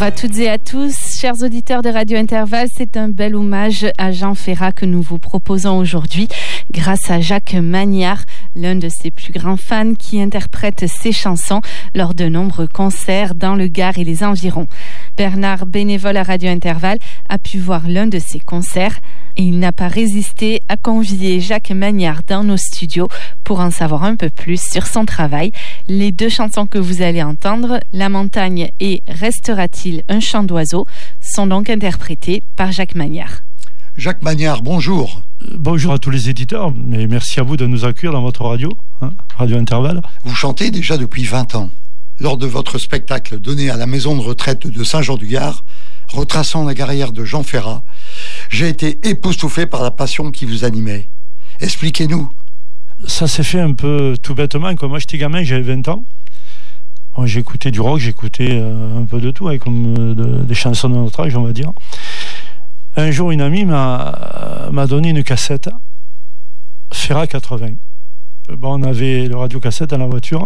Bonjour à toutes et à tous, chers auditeurs de Radio Intervalle, c'est un bel hommage à Jean Ferrat que nous vous proposons aujourd'hui grâce à Jacques Magnard, l'un de ses plus grands fans qui interprète ses chansons lors de nombreux concerts dans le Gard et les environs. Bernard, bénévole à Radio Intervalle, a pu voir l'un de ses concerts et il n'a pas résisté à convier Jacques Magnard dans nos studios pour en savoir un peu plus sur son travail. Les deux chansons que vous allez entendre, La montagne et Restera-t-il un chant d'oiseau, sont donc interprétées par Jacques Magnard. Jacques Magnard, bonjour. Bonjour à tous les éditeurs et merci à vous de nous accueillir dans votre radio, Radio Intervalle. Vous chantez déjà depuis 20 ans. Lors de votre spectacle donné à la maison de retraite de Saint-Jean-du-Gard, retraçant la carrière de Jean Ferrat, j'ai été époustouflé par la passion qui vous animait. Expliquez-nous. Ça s'est fait un peu tout bêtement. Quand moi j'étais gamin, j'avais 20 ans. Bon, j'écoutais du rock, j'écoutais un peu de tout, comme des chansons de notre âge, on va dire. Un jour, une amie m'a donné une cassette Ferrat 80. Bon, on avait le radiocassette dans la voiture.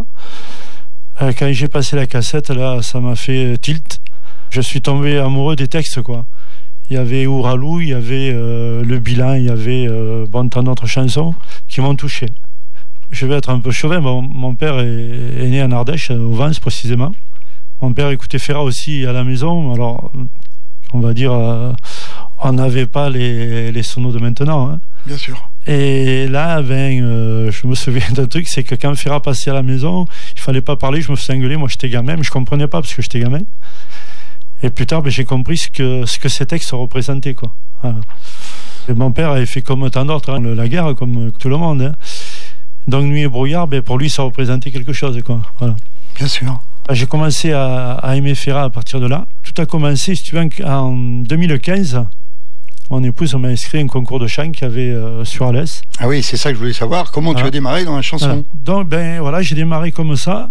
Quand j'ai passé la cassette, là, ça m'a fait tilt. Je suis tombé amoureux des textes, quoi. Il y avait Ouralou, il y avait Le Bilan, il y avait tant d'autres chansons qui m'ont touché. Je vais être un peu chauvin, mon père est né en Ardèche, au Vence précisément. Mon père écoutait Ferrat aussi à la maison, alors on va dire, on n'avait pas les sonos de maintenant. Hein. Bien sûr. Et là, je me souviens d'un truc, c'est que quand Ferrat passait à la maison, il fallait pas parler, je me faisais engueuler, moi j'étais gamin, mais je comprenais pas parce que j'étais gamin. Et plus tard, j'ai compris ce que ces textes représentaient, quoi. Voilà. Et mon père avait fait comme tant d'autres, hein, la guerre, comme tout le monde. Hein. Donc Nuit et brouillard, pour lui, ça représentait quelque chose, quoi. Voilà. Bien sûr. J'ai commencé à aimer Ferrat à partir de là. Tout a commencé, si tu veux, en 2015. Mon épouse m'a inscrit à un concours de chant qu'il y avait sur Alès. Ah oui, c'est ça que je voulais savoir. Comment tu as démarré dans la chanson ? Donc, j'ai démarré comme ça.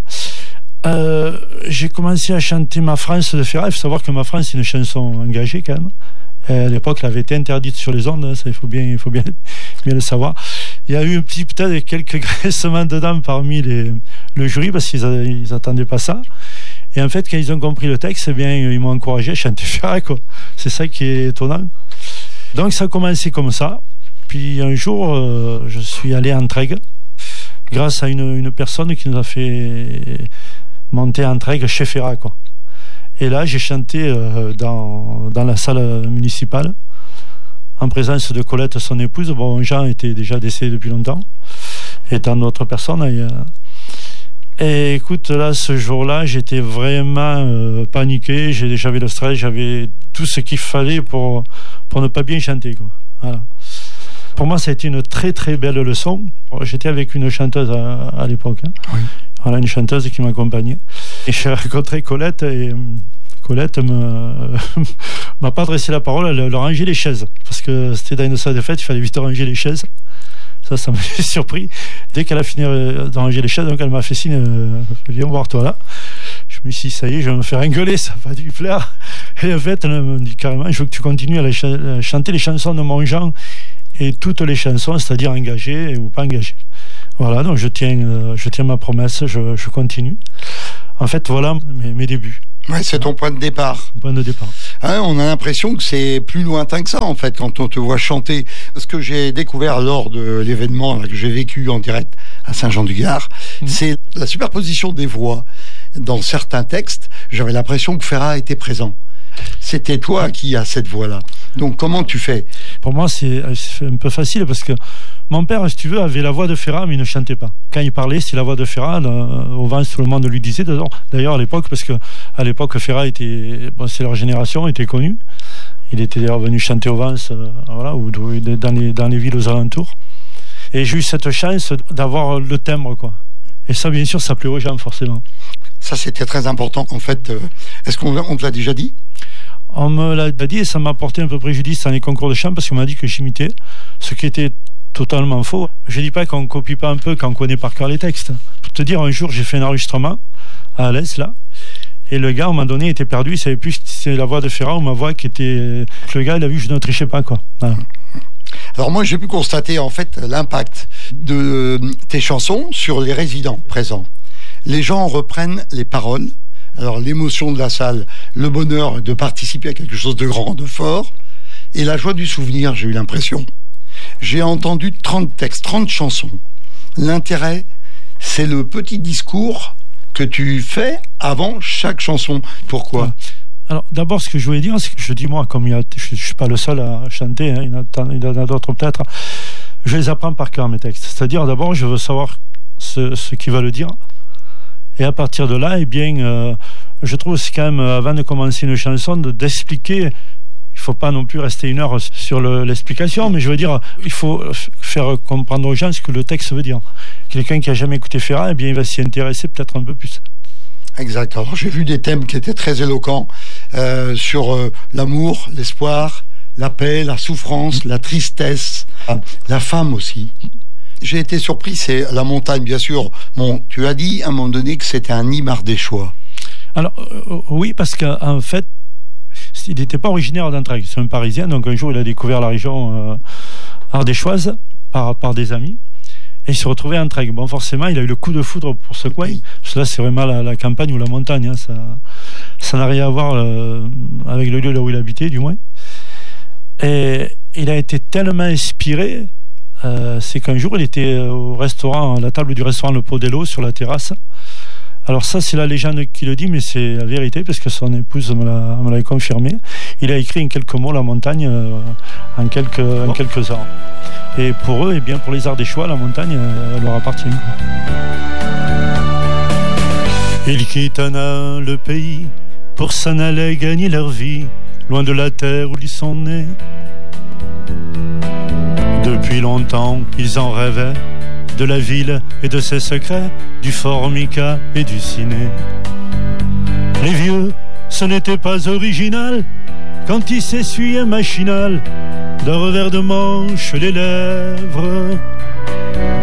J'ai commencé à chanter Ma France de Ferrat. Il faut savoir que Ma France, c'est une chanson engagée quand même. À l'époque, elle avait été interdite sur les ondes, hein, ça, il faut bien le savoir. Il y a eu peut-être quelques graissements dedans parmi le jury parce qu'ils n'attendaient pas ça. Et en fait, quand ils ont compris le texte, ils m'ont encouragé à chanter Ferrat, quoi. C'est ça qui est étonnant. Donc ça a commencé comme ça. Puis un jour, je suis allé à Entraigues grâce à une personne qui nous a fait monter à Entraigues chez Ferrat, quoi. Et là, j'ai chanté dans la salle municipale en présence de Colette, son épouse. Bon, Jean était déjà décédé depuis longtemps, et tant d'autres personnes. Et écoute, là, ce jour-là, j'étais vraiment paniqué. J'avais le stress, j'avais tout ce qu'il fallait pour ne pas bien chanter, quoi. Voilà. Pour moi, ça a été une très très belle leçon. J'étais avec une chanteuse à l'époque. Hein. Oui. Voilà, une chanteuse qui m'accompagnait. Et j'ai rencontré Colette et Colette m'a pas adressé la parole, elle a rangé les chaises. Parce que c'était dans une salle de fête, il fallait vite ranger les chaises. Ça m'a surpris. Dès qu'elle a fini de ranger les chaises, donc elle m'a fait signe, viens voir toi là. Je me suis dit, ça y est, je vais me faire engueuler, ça va lui plaire. Et en fait, elle me dit carrément, je veux que tu continues à chanter les chansons de mon genre et toutes les chansons, c'est-à-dire engagées ou pas engagées. Voilà, donc je tiens ma promesse, je continue. En fait, voilà mes débuts. Ouais, c'est ton point de départ. Point de départ. Hein, on a l'impression que c'est plus lointain que ça, en fait, quand on te voit chanter. Ce que j'ai découvert lors de l'événement que j'ai vécu en direct à Saint-Jean-du-Gard, c'est la superposition des voix. Dans certains textes, j'avais l'impression que Ferrat était présent. C'était toi qui as cette voix-là. Donc, comment tu fais ? Pour moi, c'est un peu facile parce que mon père, si tu veux, avait la voix de Ferrat, mais il ne chantait pas. Quand il parlait, c'était la voix de Ferrat. Au Vence, tout le monde lui disait. D'ailleurs, à l'époque, parce qu'à l'époque, Ferrat c'est leur génération, était connu. Il était d'ailleurs venu chanter au Vence, ou dans les villes aux alentours. Et j'ai eu cette chance d'avoir le timbre, quoi. Et ça, bien sûr, ça plaît aux gens, forcément. Ça, c'était très important. En fait, est-ce qu'on te l'a déjà dit ? On me l'a dit et ça m'a porté un peu préjudice dans les concours de chant parce qu'on m'a dit que j'imitais, ce qui était totalement faux. Je dis pas qu'on copie pas un peu quand on connaît par cœur les textes. Pour te dire, un jour, j'ai fait un enregistrement à Alès, là, et le gars, à un moment donné, était perdu, il savait plus si c'était la voix de Ferrat ou ma voix qui était... Le gars, il a vu que je ne trichais pas, quoi. Voilà. Alors moi, j'ai pu constater, en fait, l'impact de tes chansons sur les résidents présents. Les gens reprennent les paroles. Alors l'émotion de la salle, le bonheur de participer à quelque chose de grand, de fort, et la joie du souvenir, j'ai eu l'impression. J'ai entendu 30 textes, 30 chansons. L'intérêt, c'est le petit discours que tu fais avant chaque chanson. Pourquoi ? Alors, d'abord, ce que je voulais dire, c'est que je dis, moi, comme je ne suis pas le seul à chanter, hein, il y en a d'autres peut-être, je les apprends par cœur, mes textes. C'est-à-dire, d'abord, je veux savoir ce qu'ils veulent dire. Et à partir de là, eh bien, je trouve que c'est quand même, avant de commencer une chanson, d'expliquer. Il ne faut pas non plus rester 1 heure sur l'explication, mais je veux dire, il faut faire comprendre aux gens ce que le texte veut dire. Quelqu'un qui n'a jamais écouté Ferrat, eh bien, il va s'y intéresser peut-être un peu plus. Exact. Alors, j'ai vu des thèmes qui étaient très éloquents sur l'amour, l'espoir, la paix, la souffrance, la tristesse, la femme aussi. J'ai été surpris, c'est la montagne, bien sûr. Bon, tu as dit à un moment donné que c'était un hymne ardéchois. Alors, oui, parce qu'en fait, il n'était pas originaire d'Entraigues, c'est un Parisien, donc un jour il a découvert la région ardéchoise par des amis, et il se retrouvait à Entraigues. Bon, forcément, il a eu le coup de foudre pour ce coin, parce que là c'est vraiment la campagne ou la montagne, hein, ça n'a rien à voir avec le lieu là où il habitait, du moins. Et il a été tellement inspiré, c'est qu'un jour il était au restaurant, à la table du restaurant Le Podello, sur la terrasse. Alors ça, c'est la légende qui le dit, mais c'est la vérité, parce que son épouse me l'a confirmé. Il a écrit en quelques mots la montagne en quelques heures. Et pour eux, et bien pour les Ardéchois, la montagne, elle leur appartient. Ils quittent le pays pour s'en aller gagner leur vie, loin de la terre où ils sont nés. Depuis longtemps, ils en rêvaient, de la ville et de ses secrets, du Formica et du ciné. Les vieux, ce n'était pas original quand ils s'essuyaient machinal d'un revers de manche les lèvres.